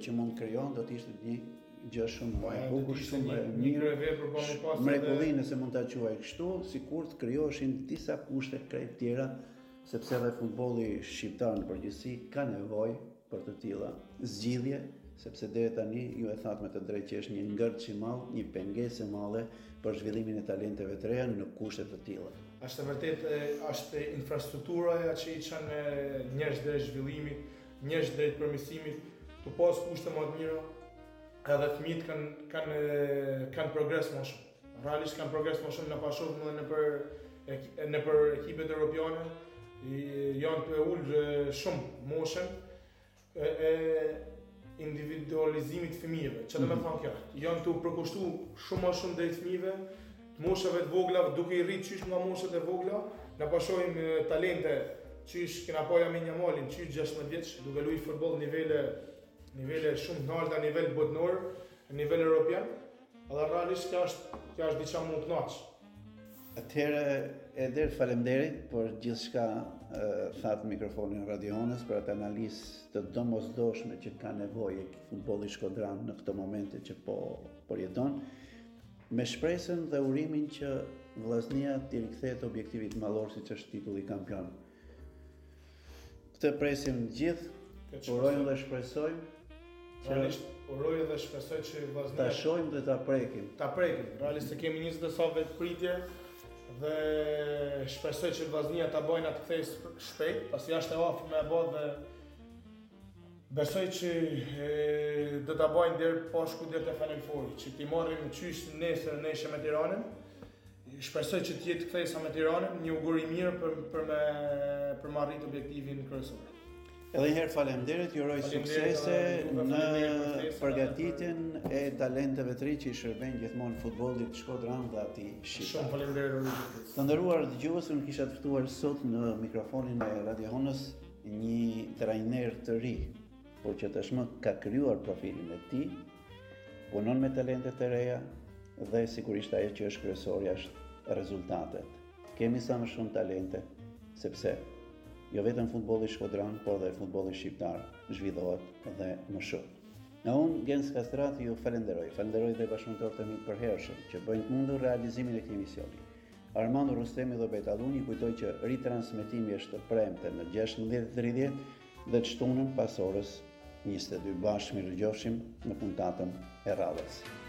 që mund të krijon do të ishte një gjë shumë e bukur, shumë e një mirë. vepër po më pas Mrekulli nëse mund ta quaj kështu, sikur të krijoheshin disa kushte krejt tjera, sepse edhe futbolli shqiptar në përgjithësi ka nevojë për të tilla zgjidhje, sepse deri tani ju e thatë me të drejtë që është një ngërç i madh, një pengesë e madhe për zhvillimin e talenteve të reja në kushte të tilla. Është vërtet është infrastruktura që i çon njerëz drejt zhvillimit, njerëz drejt përmirësimit, të pas kushte më të mira, edhe fëmijët kanë progres më shumë. Realisht kanë progres më shumë në pashohëm edhe në për ekipet europiane, janë të ullë shumë moshën e individualizimit të fëmijëve, që dhe me thonë kjo, janë të përkushtu shumë më shumë drejt fëmijëve, të moshëve të vogla, duke i rritë qysh nga moshët e vogla, në pashohim talente qysh kena paja me një malin, qysh 16 vjeç, duke luajtur futboll nivele shumë të larta, nivel botëror, nivel europian, edhe realisht kjo është diçka më kënaqsh. Atëherë Eder, faleminderit për gjithçka thatë mikrofonin Radionës, për atë analizë të domosdoshme që ka nevojë futbolli shkodran në këto momente që po përjeton, me shpresën dhe urimin që vllaznia t'i rikthehet objektivit mallor siç është titulli kampion. Këtë presim gjithë, urojmë dhe shpresojmë Realisht uroj dhe shpresoj që vllaznia ta shohim dhe ta prekim. Realisht se kemi 20 sa vet pritje dhe shpresoj që vllaznia ta bëjnë atë kthesë shpejt, pasi është e afër me e bë dhe besoj që do ta bëjnë deri pashku deri te Final Four, që ti marrim qysh nesër me Tiranën. Shpresoj që të jetë kthesa me Tiranën, një uguri mirë për me arrit objektivin kryesor. Edhe njëherë faleminderit, ju uroj suksese në përgatitjen e talenteve të ri që i shërbejnë gjithmonë futbollit shkodran dhe atij shqiptar. Shumë faleminderit. Të nderuar dëgjues, unë kisha të ftuar sot në mikrofonin e Radionës një trajner të ri, por që tashmë ka krijuar profilin e tij, punon me talente të reja dhe sigurisht ajo që është kryesorja është rezultatet. Kemi sa më shumë talente, sepse jo vetëm futbolli shkodran, por dhe futbolli shqiptar zhvillohet dhe më shumë. Unë, Gens Kastrati, ju falenderoj dhe bashkëpunëtorët të mi të përhershëm që bëjnë të mundur realizimin e këtij misioni. Armando Rustemi dhe Betalluni kujtoj që ritransmetimi është të premte në 16:30 dhe të shtunën pas orës 22. Bashkë mirëgjofshim në puntatën e radhës.